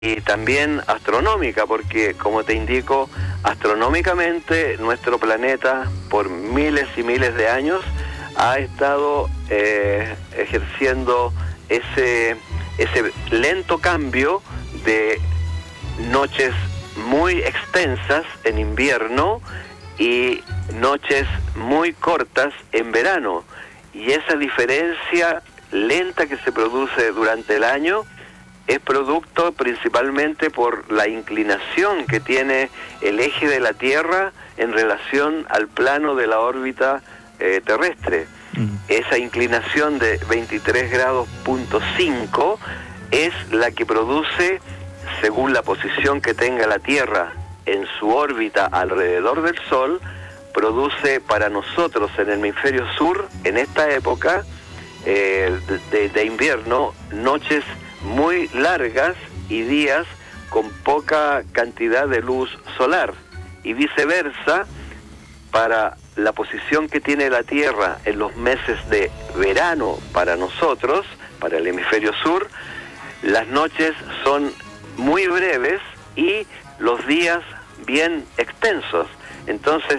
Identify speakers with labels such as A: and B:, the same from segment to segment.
A: y también astronómica, porque como te indico, astronómicamente nuestro planeta por miles y miles de años ha estado ejerciendo ese lento cambio de noches muy extensas en invierno y noches muy cortas en verano, y esa diferencia lenta que se produce durante el año es producto principalmente por la inclinación que tiene el eje de la Tierra en relación al plano de la órbita terrestre. Esa inclinación de 23 grados punto 5 es la que produce, según la posición que tenga la Tierra en su órbita alrededor del Sol, produce para nosotros en el hemisferio sur, en esta época de invierno, noches muy largas y días con poca cantidad de luz solar, y viceversa para la posición que tiene la Tierra en los meses de verano para nosotros, para el hemisferio sur. Las noches son muy breves y los días bien extensos. Entonces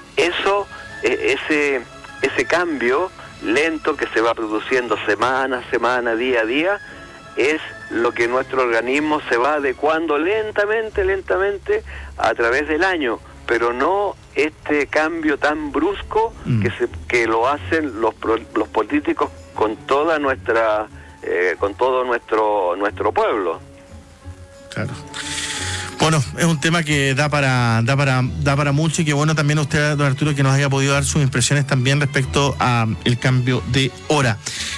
A: ese cambio lento que se va produciendo semana a semana, día a día, es lo que nuestro organismo se va adecuando lentamente a través del año, pero no este cambio tan brusco que lo hacen los políticos con toda nuestra con todo nuestro pueblo. Claro.
B: Bueno, es un tema que da para mucho, y que bueno también usted, don Arturo, que nos haya podido dar sus impresiones también respecto a el cambio de hora.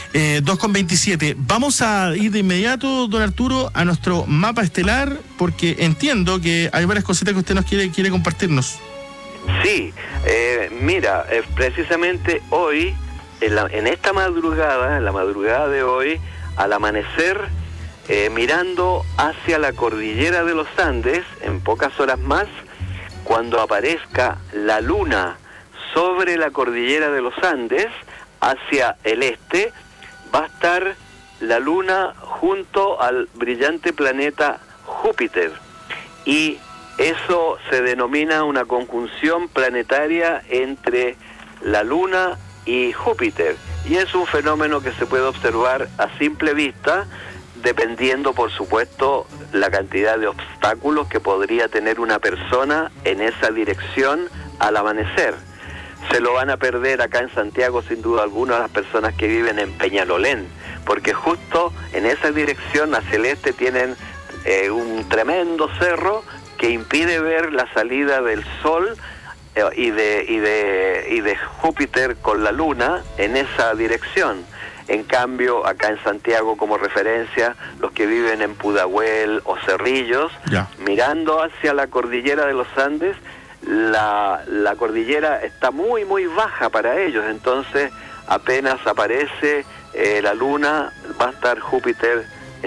B: 2:27. Vamos a ir de inmediato, don Arturo, a nuestro mapa estelar, porque entiendo que hay varias cositas que usted nos quiere compartirnos.
A: Sí, mira, precisamente hoy, en esta madrugada, en la madrugada de hoy, al amanecer, mirando hacia la cordillera de los Andes, en pocas horas más, cuando aparezca la luna sobre la cordillera de los Andes, hacia el este, va a estar la luna junto al brillante planeta Júpiter, y eso se denomina una conjunción planetaria entre la luna y Júpiter, y es un fenómeno que se puede observar a simple vista, dependiendo, por supuesto, la cantidad de obstáculos que podría tener una persona en esa dirección al amanecer. Se lo van a perder acá en Santiago, sin duda alguna, las personas que viven en Peñalolén, porque justo en esa dirección hacia el este tienen un tremendo cerro que impide ver la salida del Sol y de Júpiter con la Luna en esa dirección. En cambio, acá en Santiago, como referencia, los que viven en Pudahuel o Cerrillos, mirando hacia la cordillera de los Andes, la cordillera está muy baja para ellos, entonces apenas aparece la luna, va a estar Júpiter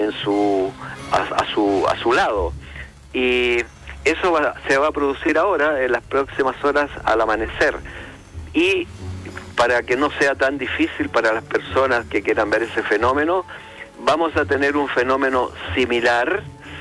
A: a su lado, y eso se va a producir ahora en las próximas horas al amanecer. Y para que no sea tan difícil para las personas que quieran ver ese fenómeno, vamos a tener un fenómeno similar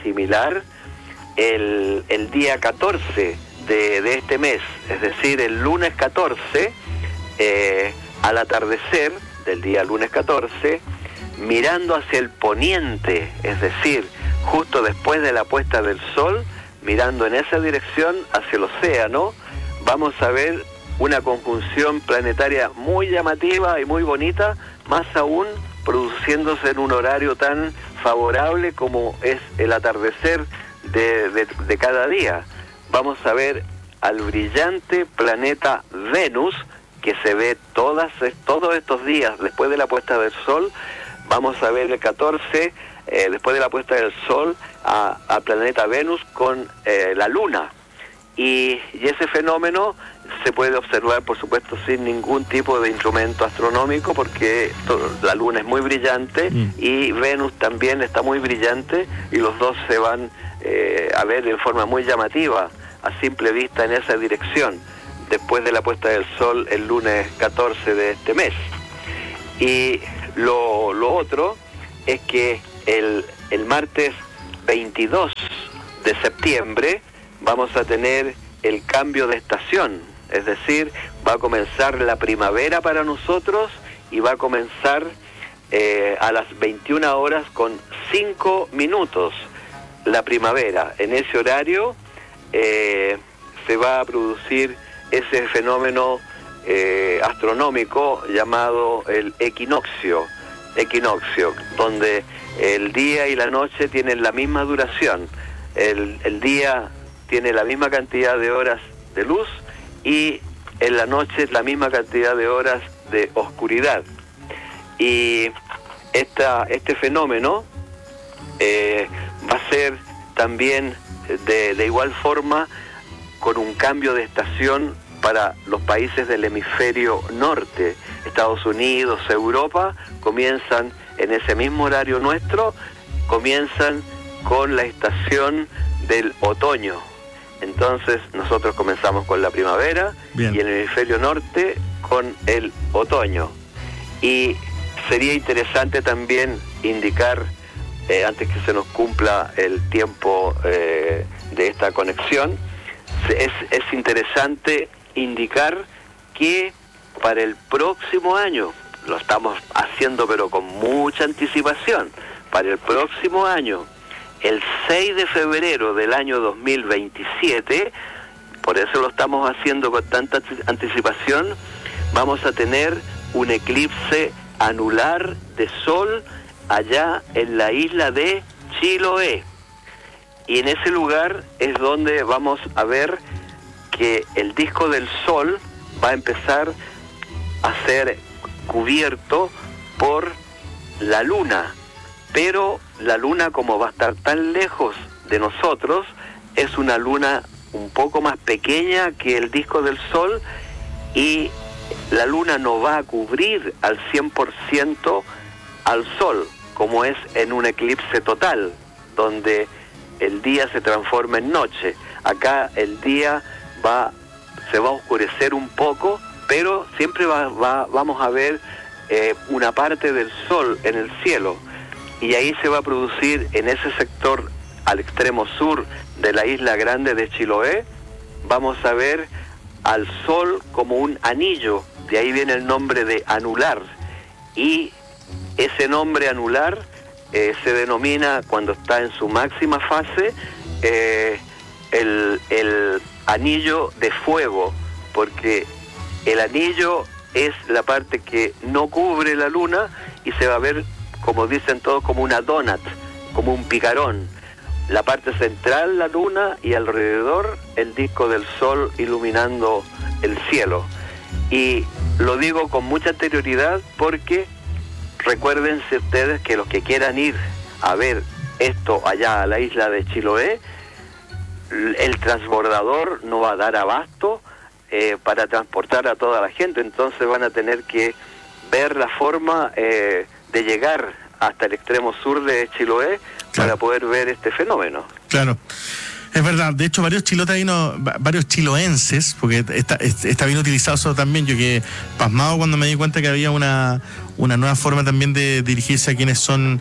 A: el día 14 de este mes, es decir, el lunes 14, al atardecer del día lunes 14, mirando hacia el poniente, es decir, justo después de la puesta del sol, mirando en esa dirección hacia el océano, vamos a ver una conjunción planetaria muy llamativa y muy bonita, más aún produciéndose en un horario tan favorable como es el atardecer de cada día. Vamos a ver al brillante planeta Venus, que se ve todos estos días después de la puesta del sol. Vamos a ver el 14, después de la puesta del sol, al planeta Venus con la luna. Y ese fenómeno se puede observar, por supuesto, sin ningún tipo de instrumento astronómico, porque la luna es muy brillante y Venus también está muy brillante, y los dos se van a ver de forma muy llamativa a simple vista en esa dirección después de la puesta del sol el lunes 14 de este mes. Y lo otro es que el martes 22 de septiembre vamos a tener el cambio de estación, es decir, va a comenzar la primavera para nosotros y va a comenzar a las 21 horas con 5 minutos la primavera. En ese horario se va a producir ese fenómeno astronómico llamado el equinoccio, donde el día y la noche tienen la misma duración. El día tiene la misma cantidad de horas de luz y en la noche la misma cantidad de horas de oscuridad. Y este fenómeno va a ser también de igual forma con un cambio de estación para los países del hemisferio norte. Estados Unidos, Europa, comienzan en ese mismo horario nuestro, comienzan con la estación del otoño. Entonces nosotros comenzamos con la primavera. Bien. Y en el hemisferio norte con el otoño. Y sería interesante también indicar, antes que se nos cumpla el tiempo de esta conexión, es interesante indicar que para el próximo año, lo estamos haciendo pero con mucha anticipación, para el próximo año, el 6 de febrero del año 2027, por eso lo estamos haciendo con tanta anticipación, vamos a tener un eclipse anular de sol allá en la isla de Chiloé. Y en ese lugar es donde vamos a ver que el disco del Sol va a empezar a ser cubierto por la Luna. Pero la Luna, como va a estar tan lejos de nosotros, es una luna un poco más pequeña que el disco del Sol, y la Luna no va a cubrir al 100% al Sol, como es en un eclipse total, donde el día se transforma en noche. Acá el día se va a oscurecer un poco, pero siempre vamos a ver una parte del sol en el cielo, y ahí se va a producir en ese sector al extremo sur de la isla grande de Chiloé, vamos a ver al sol como un anillo, de ahí viene el nombre de anular, y ese nombre anular se denomina, cuando está en su máxima fase, el anillo de fuego, porque el anillo es la parte que no cubre la luna y se va a ver, como dicen todos, como una donut, como un picarón. La parte central la luna y alrededor el disco del sol iluminando el cielo. Y lo digo con mucha anterioridad porque recuérdense ustedes que los que quieran ir a ver esto allá a la isla de Chiloé, el transbordador no va a dar abasto para transportar a toda la gente, entonces van a tener que ver la forma de llegar hasta el extremo sur de Chiloé, claro, para poder ver este fenómeno. Claro.
B: Es verdad, de hecho varios varios chiloenses, porque está bien utilizado eso también, yo quedé pasmado cuando me di cuenta que había una nueva forma también de dirigirse a quienes son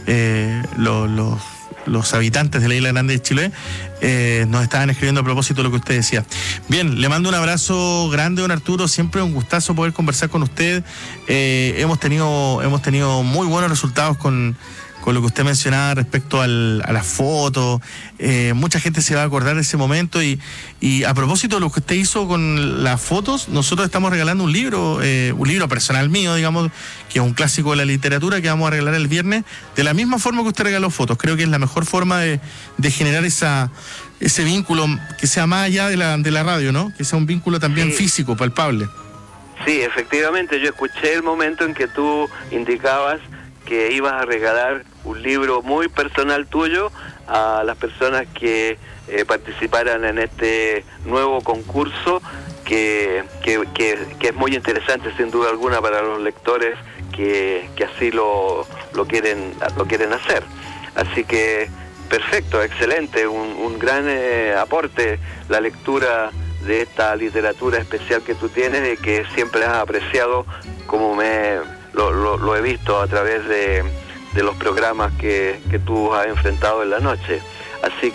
B: los habitantes de la isla grande de Chiloé. Nos estaban escribiendo a propósito de lo que usted decía. Bien, le mando un abrazo grande, don Arturo, siempre un gustazo poder conversar con usted. Hemos tenido muy buenos resultados con lo que usted mencionaba respecto a las fotos. Mucha gente se va a acordar de ese momento, y a propósito de lo que usted hizo con las fotos, nosotros estamos regalando un libro personal mío, digamos, que es un clásico de la literatura, que vamos a regalar el viernes, de la misma forma que usted regaló fotos. Creo que es la mejor forma de generar ese vínculo que sea más allá de la radio, ¿no? Que sea un vínculo también físico, palpable.
A: Sí, efectivamente, yo escuché el momento en que tú indicabas que ibas a regalar un libro muy personal tuyo a las personas que participaran en este nuevo concurso que es muy interesante sin duda alguna para los lectores que así lo quieren hacer. Así que perfecto, excelente, un gran aporte la lectura de esta literatura especial que tú tienes y que siempre has apreciado, como lo he visto a través de los programas que tú has enfrentado en la noche. Así